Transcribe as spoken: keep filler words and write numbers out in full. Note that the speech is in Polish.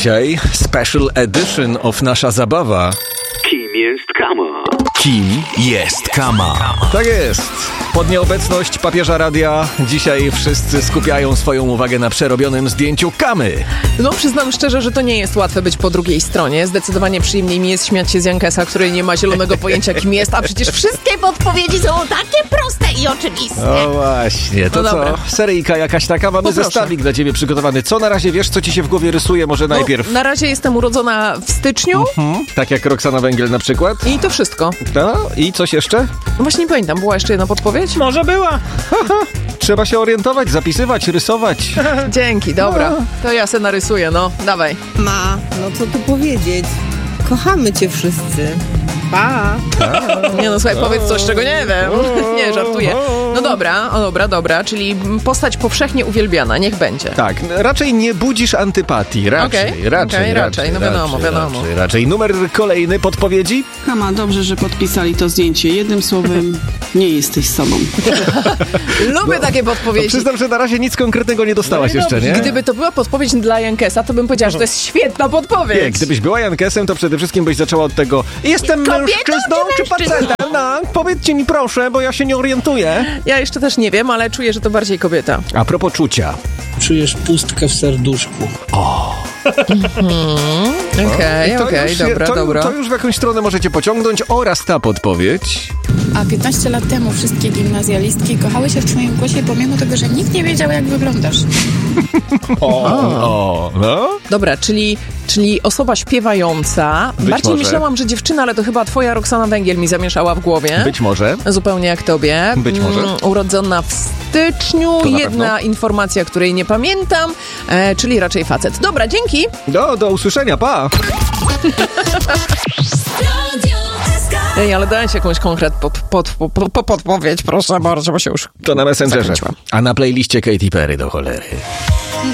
dzisiaj special edition of Nasza Zabawa. Kim jest Kama? Kim jest Kama? Tak jest. Pod nieobecność papieża radia dzisiaj wszyscy skupiają swoją uwagę na przerobionym zdjęciu Kamy. No przyznam szczerze, że to nie jest łatwe być po drugiej stronie. Zdecydowanie przyjemniej mi jest śmiać się z Jankesa, który nie ma zielonego pojęcia kim jest, a przecież wszystkie podpowiedzi są takie proste i oczywiste. O właśnie, to no co? dobra. Seryjka jakaś taka? Mamy Poproszę. zestawik dla ciebie przygotowany. Co na razie wiesz, co ci się w głowie rysuje? Może No, najpierw... na razie jestem urodzona w styczniu Hmm? Tak jak Roxana Węgiel na przykład? i to wszystko. No i coś jeszcze? No właśnie nie pamiętam, była jeszcze jedna podpowiedź? Może była. Trzeba się orientować, zapisywać, rysować. Dzięki, dobra. To ja se narysuję, no. Dawaj. Ma, no co tu powiedzieć? Kochamy cię wszyscy. Pa! Nie no, słuchaj, powiedz coś, czego nie wiem. Nie, żartuję. No dobra, o dobra, dobra, czyli postać powszechnie uwielbiana, niech będzie. Tak, raczej nie budzisz antypatii. Raczej, Okej, raczej, okej, raczej. raczej. No wiadomo, raczej, wiadomo. Raczej, raczej. Numer kolejny podpowiedzi? Kama, dobrze, że podpisali to zdjęcie. Jednym słowem, nie jesteś sobą. Lubię takie No, podpowiedzi. przyznam, że na razie nic konkretnego nie dostałaś jeszcze, nie? Gdyby to była podpowiedź dla Jankesa, to bym powiedziała, że to jest świetna podpowiedź. Nie, gdybyś była Jankesem, to przede wszystkim byś zaczęła od tego: jestem Kobietą mężczyzną czy czy mężczyzną? facetem? No, powiedzcie mi proszę, bo ja się nie orientuję. Ja jeszcze też nie wiem, ale czuję, że to bardziej kobieta. A propos czucia. Czujesz pustkę w serduszku. Okej, I to okej, już- dobra, to, dobra. To już w jakąś stronę możecie pociągnąć oraz ta podpowiedź. A piętnaście lat temu wszystkie gimnazjalistki kochały się w twoim głosie, pomimo tego, że nikt nie wiedział, jak wyglądasz. O, no? Dobra, czyli, czyli osoba śpiewająca. Być Bardziej może. myślałam, że dziewczyna, ale to chyba twoja Roxana Węgiel mi zamieszała w głowie. Być może. Zupełnie jak tobie. Być może. Mm, urodzona w styczniu. To na Jedna pewno. informacja, której nie pamiętam, e, czyli raczej facet. Dobra, dzięki. Do, do usłyszenia, pa! Ej, ale dajcie jakąś konkret pod, pod, pod, pod, podpowiedź, proszę bardzo, bo się już To na Messengerze. zakręciłam. A na playliście Katy Perry do cholery.